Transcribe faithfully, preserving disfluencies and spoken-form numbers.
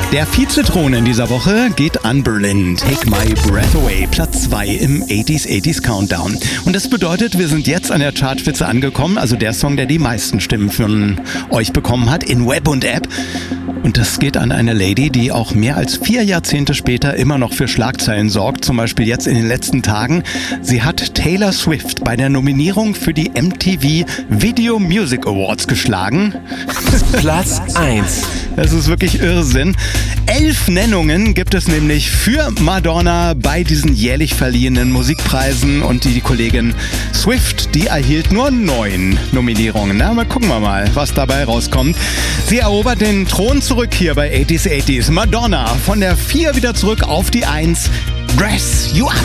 Der Vizethron in dieser Woche geht an Berlin. Take My Breath Away, Platz zwei im achtziger achtziger Countdown. Und das bedeutet, wir sind jetzt an der Chartspitze angekommen, also der Song, der die meisten Stimmen von euch bekommen hat, in Web und App. Und das geht an eine Lady, die auch mehr als vier Jahrzehnte später immer noch für Schlagzeilen sorgt, zum Beispiel jetzt in den letzten Tagen. Sie hat Taylor Swift bei der Nominierung für die M T V Video Music Awards geschlagen. Platz eins. Das ist wirklich Irrsinn. Elf Nennungen gibt es nämlich für Madonna bei diesen jährlich verliehenen Musikpreisen und die, die Kollegin Swift, die erhielt nur neun Nominierungen. Na, mal gucken wir mal, was dabei rauskommt. Sie erobert den Thron zurück hier bei achtziger achtziger. Madonna von der vier wieder zurück auf die eins. Dress You Up.